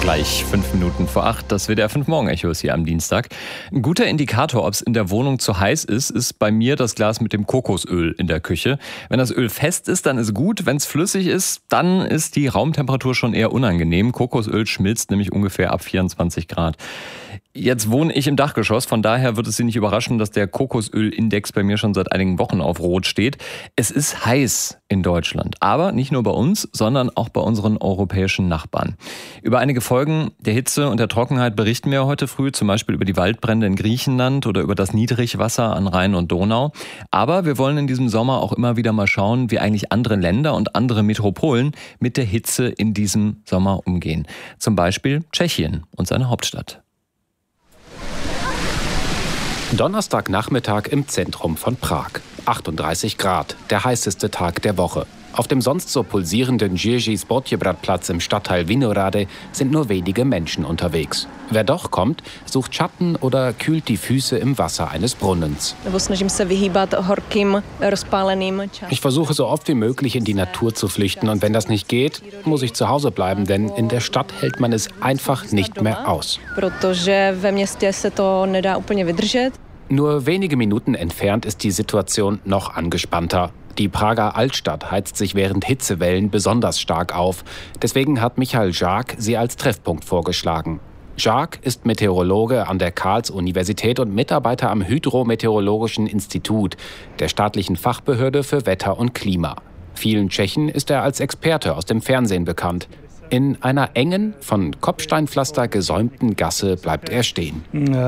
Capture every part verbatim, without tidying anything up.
Gleich fünf Minuten vor acht, das W D R fünf Morgen-Echo ist hier am Dienstag. Ein guter Indikator, ob es in der Wohnung zu heiß ist, ist bei mir das Glas mit dem Kokosöl in der Küche. Wenn das Öl fest ist, dann ist gut. Wenn es flüssig ist, dann ist die Raumtemperatur schon eher unangenehm. Kokosöl schmilzt nämlich ungefähr ab vierundzwanzig Grad. Jetzt wohne ich im Dachgeschoss, von daher wird es Sie nicht überraschen, dass der Kokosölindex bei mir schon seit einigen Wochen auf Rot steht. Es ist heiß in Deutschland, aber nicht nur bei uns, sondern auch bei unseren europäischen Nachbarn. Über einige Folgen der Hitze und der Trockenheit berichten wir heute früh, zum Beispiel über die Waldbrände in Griechenland oder über das Niedrigwasser an Rhein und Donau. Aber wir wollen in diesem Sommer auch immer wieder mal schauen, wie eigentlich andere Länder und andere Metropolen mit der Hitze in diesem Sommer umgehen. Zum Beispiel Tschechien und seine Hauptstadt. Donnerstagnachmittag im Zentrum von Prag. achtunddreißig Grad, der heißeste Tag der Woche. Auf dem sonst so pulsierenden Jiří-Spotěbrad-Platz im Stadtteil Vinohrady sind nur wenige Menschen unterwegs. Wer doch kommt, sucht Schatten oder kühlt die Füße im Wasser eines Brunnens. Ich versuche so oft wie möglich in die Natur zu flüchten und wenn das nicht geht, muss ich zu Hause bleiben, denn in der Stadt hält man es einfach nicht mehr aus. Nur wenige Minuten entfernt ist die Situation noch angespannter. Die Prager Altstadt heizt sich während Hitzewellen besonders stark auf. Deswegen hat Michal Žák sie als Treffpunkt vorgeschlagen. Žák ist Meteorologe an der Karls-Universität und Mitarbeiter am Hydrometeorologischen Institut, der staatlichen Fachbehörde für Wetter und Klima. Vielen Tschechen ist er als Experte aus dem Fernsehen bekannt. In einer engen, von Kopfsteinpflaster gesäumten Gasse bleibt er stehen.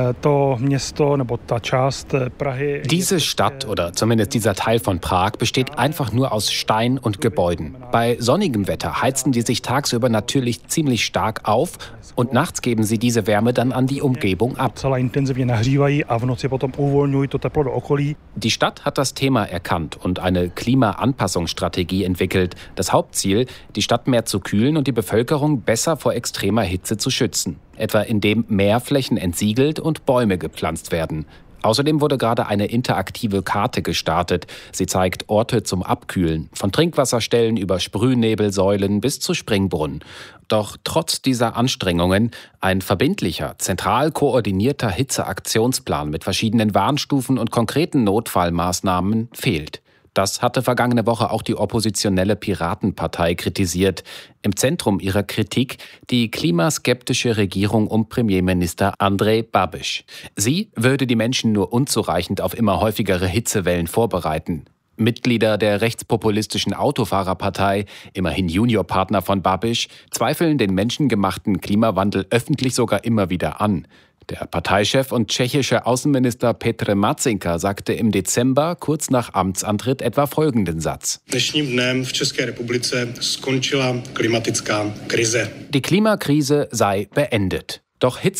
Diese Stadt oder zumindest dieser Teil von Prag besteht einfach nur aus Stein und Gebäuden. Bei sonnigem Wetter heizen die sich tagsüber natürlich ziemlich stark auf und nachts geben sie diese Wärme dann an die Umgebung ab. Die Stadt hat das Thema erkannt und eine Klimaanpassungsstrategie entwickelt. Das Hauptziel, die Stadt mehr zu kühlen und die Bevölkerung Bevölkerung besser vor extremer Hitze zu schützen, etwa indem mehr Flächen entsiegelt und Bäume gepflanzt werden. Außerdem wurde gerade eine interaktive Karte gestartet. Sie zeigt Orte zum Abkühlen, von Trinkwasserstellen über Sprühnebelsäulen bis zu Springbrunnen. Doch trotz dieser Anstrengungen ein verbindlicher, zentral koordinierter Hitzeaktionsplan mit verschiedenen Warnstufen und konkreten Notfallmaßnahmen fehlt. Das hatte vergangene Woche auch die oppositionelle Piratenpartei kritisiert. Im Zentrum ihrer Kritik die klimaskeptische Regierung um Premierminister Andrej Babiš. Sie würde die Menschen nur unzureichend auf immer häufigere Hitzewellen vorbereiten. Mitglieder der rechtspopulistischen Autofahrerpartei, immerhin Juniorpartner von Babiš, zweifeln den menschengemachten Klimawandel öffentlich sogar immer wieder an. Der Parteichef und tschechische Außenminister Petr Marcinka sagte im Dezember, kurz nach Amtsantritt, etwa folgenden Satz. Die Klimakrise sei beendet. Doch Hitze